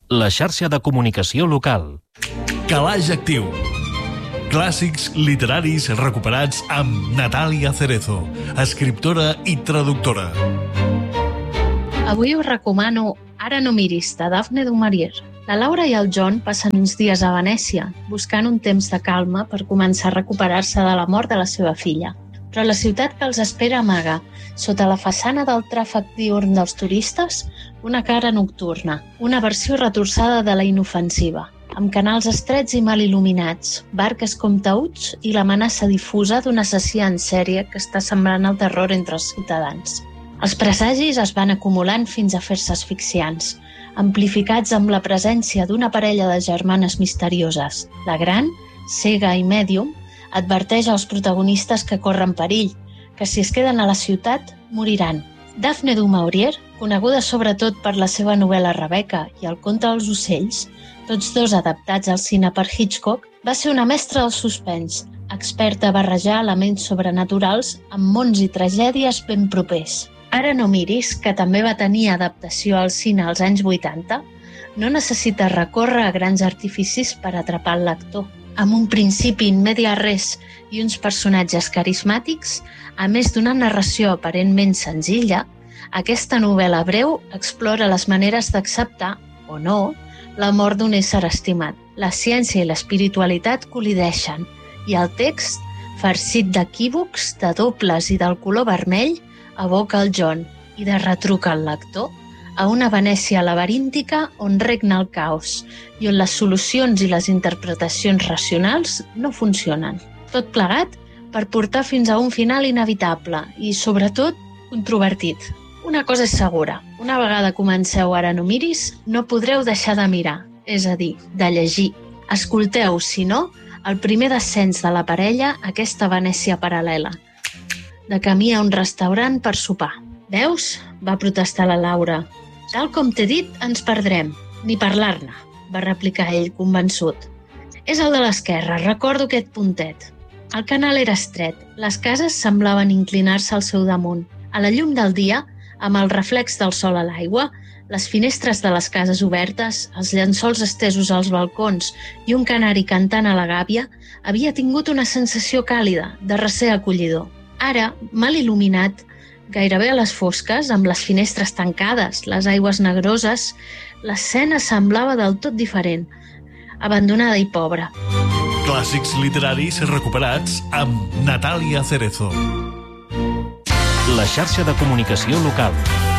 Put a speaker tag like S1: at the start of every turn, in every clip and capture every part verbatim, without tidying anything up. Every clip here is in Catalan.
S1: la xarxa de comunicació local.
S2: Calaix Actiu. Clàssics literaris recuperats amb Natàlia Cerezo, escriptora i traductora.
S3: Avui us recomano Ara no miris, de Daphne du Maurier. La Laura i el John passen uns dies a Venècia, buscant un temps de calma per començar a recuperar-se de la mort de la seva filla. Però la ciutat que els espera amaga, sota la façana del tràfic diürn dels turistes, una cara nocturna, una versió retorçada de la inofensiva, amb canals estrets i mal il·luminats, barques com taüts i l'amenaça difusa d'un assassí en sèrie que està sembrant el terror entre els ciutadans. Els presagis es van acumulant fins a fer-se asfixiants, amplificats amb la presència d'una parella de germanes misterioses. La gran, cega i mèdium, adverteix als protagonistes que corren perill, que si es queden a la ciutat, moriran. Daphne du Maurier, coneguda sobretot per la seva novel·la Rebecca i el conte dels ocells, tots dos adaptats al cine per Hitchcock, va ser una mestra del suspens, experta a barrejar elements sobrenaturals amb mons i tragèdies ben propers. Ara no miris, que també va tenir adaptació al cine als anys vuitanta, no necessita recórrer a grans artificis per atrapar el lector. Amb un principi in media res i uns personatges carismàtics, a més d'una narració aparentment senzilla, aquesta novel·la breu explora les maneres d'acceptar, o no, la mort d'un ésser estimat. La ciència i l'espiritualitat col·lideixen, i el text, farcit d'equívocs, de dobles i del color vermell, aboca el John i de retruca el lector a una Venècia laberíntica on regna el caos i on les solucions i les interpretacions racionals no funcionen. Tot plegat per portar fins a un final inevitable i, sobretot, controvertit. Una cosa és segura, una vegada comenceu Ara no miris, no podreu deixar de mirar, és a dir, de llegir. Escolteu, si no, el primer descens de la parella a aquesta Venècia paral·lela, de camí a un restaurant per sopar. Veus? Va protestar la Laura. Tal com t'he dit, ens perdrem. Ni parlar-ne, va replicar ell, convençut. És el de l'esquerra, recordo aquest puntet. El canal era estret, les cases semblaven inclinar-se al seu damunt. A la llum del dia, amb el reflex del sol a l'aigua, les finestres de les cases obertes, els llençols estesos als balcons i un canari cantant a la gàbia, havia tingut una sensació càlida, de recer acollidor. Ara, mal il·luminat, gairebé a les fosques, amb les finestres tancades, les aigües negroses, l'escena semblava del tot diferent, abandonada i pobra.
S2: Clàssics literaris recuperats amb Natàlia Cerezo.
S1: La xarxa de comunicació local.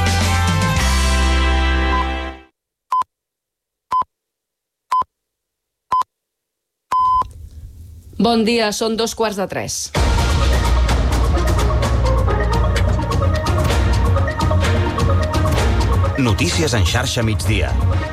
S4: Bon dia, són dos quarts de tres.
S5: Notícies en xarxa migdia.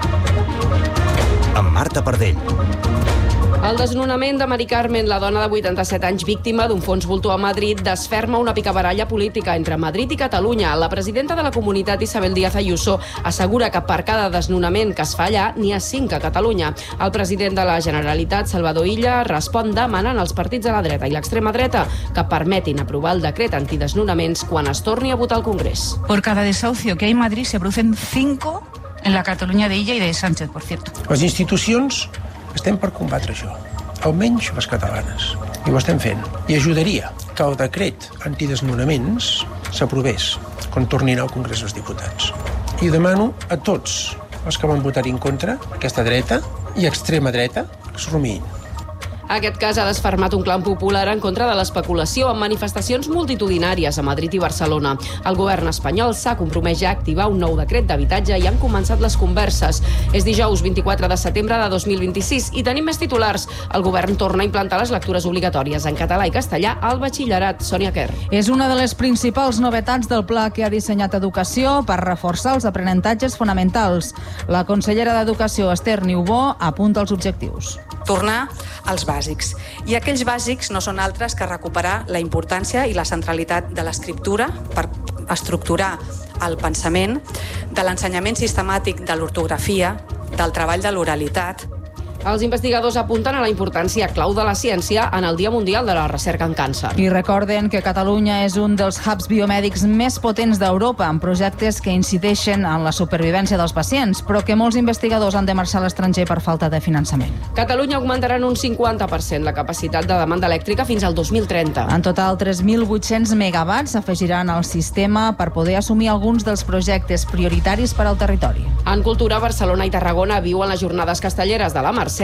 S5: Amb Marta Pardell.
S4: El desnonament de Mari Carmen, la dona de vuitanta-set anys víctima d'un fons voltor a Madrid, desferma una picabaralla política entre Madrid i Catalunya. La presidenta de la comunitat, Isabel Díaz Ayuso, assegura que per cada desnonament que es fa allà, n'hi ha cinc a Catalunya. El president de la Generalitat, Salvador Illa, respon demanant als partits de la dreta i l'extrema dreta que permetin aprovar el decret antidesnonaments quan es torni a votar al Congrés.
S6: Por cada desahucio que hay en Madrid se producen cinco en la Catalunya de Illa y de Sánchez, por cierto.
S7: Les institucions estem per combatre això, almenys les catalanes, i ho estem fent. I ajudaria que el decret antidesnonaments s'aprovés quan tornin al Congrés dels Diputats. I demano a tots els que van votar en contra, aquesta dreta i extrema dreta, que es rumiïn.
S4: Aquest cas ha desfermat un clam popular en contra de l'especulació amb manifestacions multitudinàries a Madrid i Barcelona. El govern espanyol s'ha compromès ja a activar un nou decret d'habitatge i han començat les converses. És dijous vint-i-quatre de setembre de dos mil vint-i-sis i tenim més titulars. El govern torna a implantar les lectures obligatòries en català i castellà al batxillerat. Sònia Quer.
S8: És una de les principals novetats del pla que ha dissenyat Educació per reforçar els aprenentatges fonamentals. La consellera d'Educació, Esther Niubó, apunta els objectius.
S9: Tornar als bàsics. I aquells bàsics no són altres que recuperar la importància i la centralitat de l'escriptura per estructurar el pensament, de l'ensenyament sistemàtic de l'ortografia, del treball de l'oralitat,
S4: Els investigadors apunten a la importància clau de la ciència en el Dia Mundial de la Recerca en Càncer.
S8: I recorden que Catalunya és un dels hubs biomèdics més potents d'Europa, amb projectes que incideixen en la supervivència dels pacients, però que molts investigadors han de marxar a l'estranger per falta de finançament.
S4: Catalunya augmentarà en un cinquanta per cent la capacitat de demanda elèctrica fins al dos mil trenta.
S8: En total, tres mil vuit-cents megawatts s'afegiran al sistema per poder assumir alguns dels projectes prioritaris per al territori.
S4: En cultura, Barcelona i Tarragona viuen les jornades castelleres de la Mercè